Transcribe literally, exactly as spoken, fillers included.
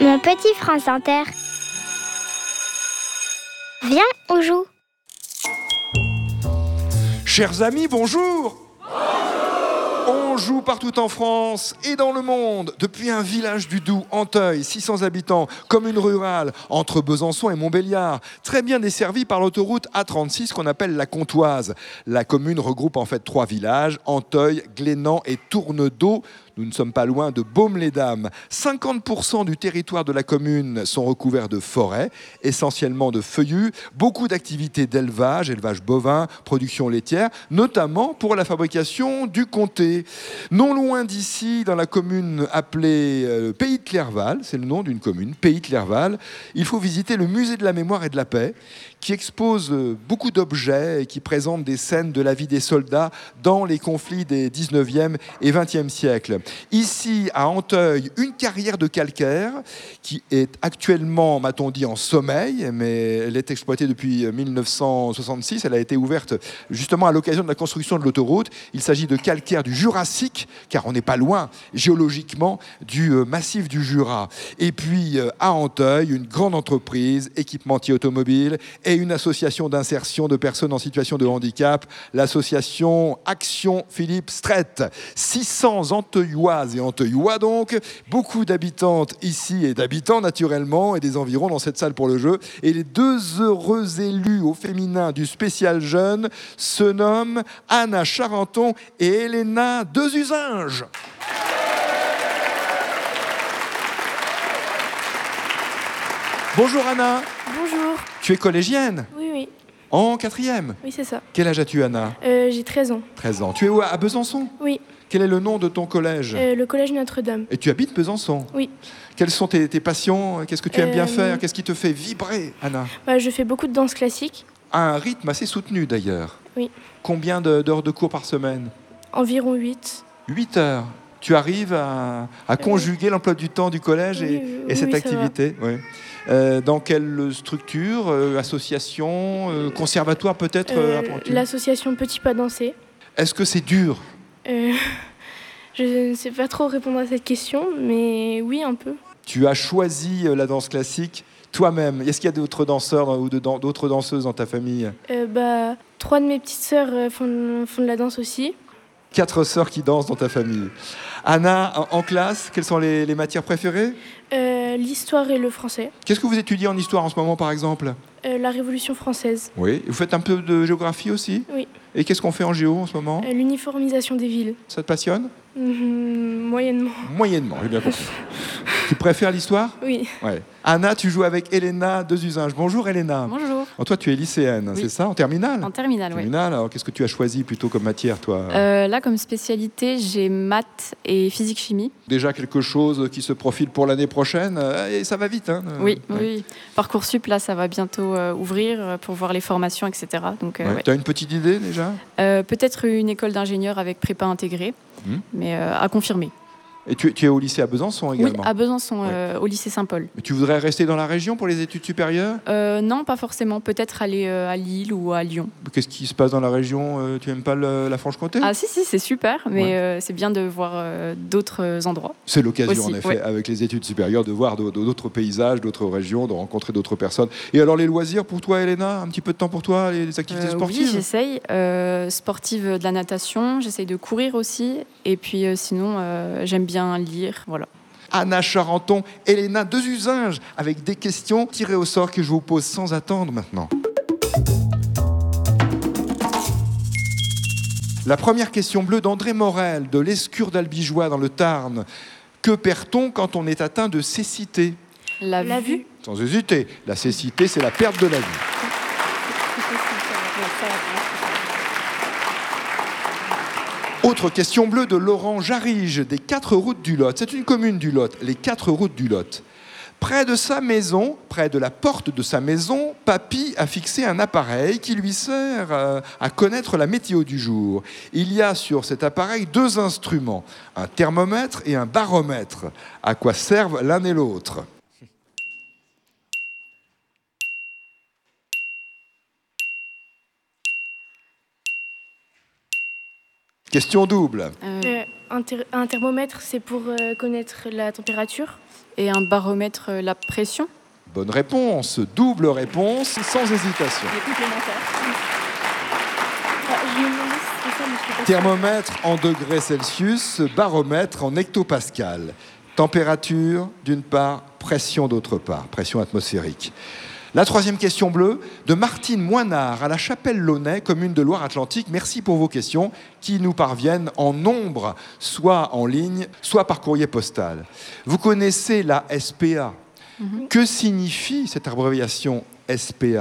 Mon petit France Inter. Viens, on joue. Chers amis, bonjour. On joue partout en France et dans le monde, depuis un village du Doubs, Anteuil, six cents habitants, commune rurale, entre Besançon et Montbéliard, très bien desservie par l'autoroute A trente-six qu'on appelle la Comtoise. La commune regroupe en fait trois villages, Anteuil, Glénan et Tournedos. Nous ne sommes pas loin de Baume-les-Dames. cinquante pour cent du territoire de la commune sont recouverts de forêts, essentiellement de feuillus, beaucoup d'activités d'élevage, élevage bovin, production laitière, notamment pour la fabrication du comté. Non loin d'ici, dans la commune appelée euh, Pays de Clerval, c'est le nom d'une commune, Pays de Clerval, il faut visiter le musée de la mémoire et de la paix, qui expose beaucoup d'objets et qui présente des scènes de la vie des soldats dans les conflits des dix-neuvième et vingtième siècles. Ici, à Anteuil, une carrière de calcaire qui est actuellement, m'a-t-on dit, en sommeil, mais elle est exploitée depuis mille neuf cent soixante-six. Elle a été ouverte justement à l'occasion de la construction de l'autoroute. Il s'agit de calcaire du Jurassique, car on n'est pas loin géologiquement du massif du Jura. Et puis, à Anteuil, une grande entreprise, équipementier automobile, et une association d'insertion de personnes en situation de handicap, l'association Action Philippe Strait. six cents Anteuilloises et Anteuillois donc, beaucoup d'habitantes ici et d'habitants naturellement, et des environs dans cette salle pour le jeu. Et les deux heureux élus au féminin du spécial jeune se nomment Anna Charenton et Elena Dezuzinge. Bonjour Anna. Bonjour. Tu es collégienne? Oui, oui. En quatrième? Oui, c'est ça. Quel âge as-tu, Anna? Euh, j'ai treize ans. treize ans. Tu es où, à Besançon? Oui. Quel est le nom de ton collège? Euh, le collège Notre-Dame. Et tu habites Besançon? Oui. Quelles sont tes, tes passions? Qu'est-ce que tu aimes Euh, bien faire? Qu'est-ce qui te fait vibrer, Anna? Bah, je fais beaucoup de danse classique. À un rythme assez soutenu, d'ailleurs. Oui. Combien de- d'heures de cours par semaine? Environ huit. huit heures. Tu arrives à, à conjuguer l'emploi du temps du collège et, Oui, et oui, cette oui, ça activité? Oui. Euh, dans quelle structure? euh, Association? euh, Conservatoire peut-être? Euh, euh, apprends-tu L'association Petit Pas Danser. Est-ce que c'est dur? Euh, je ne sais pas trop répondre à cette question, mais oui, un peu. Tu as choisi euh, la danse classique toi-même. Est-ce qu'il y a d'autres danseurs ou de dan- d'autres danseuses dans ta famille? Euh, bah, trois de mes petites sœurs euh, font, font de la danse aussi. Quatre sœurs qui dansent dans ta famille. Anna, en, en classe, quelles sont les, les matières préférées? Euh, L'histoire et le français. Qu'est-ce que vous étudiez en histoire en ce moment, par exemple? Euh, la Révolution française. Oui. Vous faites un peu de géographie aussi? Oui. Et qu'est-ce qu'on fait en géo en ce moment? Euh, L'uniformisation des villes. Ça te passionne? Mhm, moyennement. Moyennement, j'ai bien compris. Tu préfères l'histoire? Oui. Ouais. Anna, tu joues avec Elena Dezuzinge. Bonjour Elena. Bonjour. Oh, toi, tu es lycéenne, Oui. c'est ça? En terminale? En terminale, oui. Terminale, alors qu'est-ce que tu as choisi plutôt comme matière, toi? Euh, là, comme spécialité, j'ai maths et physique-chimie. Déjà quelque chose qui se profile pour l'année prochaine, euh, et ça va vite. Hein, euh, Oui, ouais. oui. Parcoursup, là, ça va bientôt euh, ouvrir euh, pour voir les formations, et cetera. Donc, euh, Ouais. ouais. Tu as une petite idée déjà? Euh, peut-être une école d'ingénieur avec prépa intégrée, Hmm. mais euh, à confirmer. Et tu, tu es au lycée à Besançon Oui, également? à Besançon, euh, au lycée Saint-Paul. Mais tu voudrais rester dans la région pour les études supérieures? Euh, non, pas forcément. Peut-être aller euh, à Lille ou à Lyon. Qu'est-ce qui se passe dans la région? euh, Tu n'aimes pas le- la Franche-Comté? Ah si, si, c'est super, mais Ouais. euh, c'est bien de voir euh, d'autres endroits. C'est l'occasion, Aussi, en effet, ouais. avec les études supérieures, de voir d'au- d'autres paysages, d'autres régions, de rencontrer d'autres personnes. Et alors, les loisirs pour toi, Elena? Un petit peu de temps pour toi, les, les activités Euh, sportives? Oui, j'essaye. Euh, sportive de la natation, j'essaye de courir aussi. Et puis euh, sinon, euh, j'aime bien lire. Voilà. Anna Charenton, Elena Dezuzinge, avec des questions tirées au sort que je vous pose sans attendre maintenant. La première question bleue d'André Morel, de l'Escure d'Albigeois dans le Tarn. Que perd-on quand on est atteint de cécité? La, La vue. vue. Sans hésiter, la cécité, c'est la perte de la vue. Autre question bleue de Laurent Jarige, des quatre routes du Lot. C'est une commune du Lot, les quatre routes du Lot. Près de sa maison, près de la porte de sa maison, Papy a fixé un appareil qui lui sert euh, à connaître la météo du jour. Il y a sur cet appareil deux instruments, un thermomètre et un baromètre. À quoi servent l'un et l'autre? Question double. Euh, Euh, un, ther- un thermomètre, c'est pour euh, connaître la température. Et un baromètre, euh, la pression. Bonne réponse, double réponse, sans hésitation. Ah, je me demandais si c'était ça, mais je suis pas sûre. Thermomètre en degrés Celsius, baromètre en hectopascal. Température d'une part, pression d'autre part, pression atmosphérique. La troisième question bleue, de Martine Moinard à la Chapelle-Launay, commune de Loire-Atlantique. Merci pour vos questions qui nous parviennent en nombre, soit en ligne, soit par courrier postal. Vous connaissez la S P A. Mm-hmm. Que signifie cette abréviation S P A ?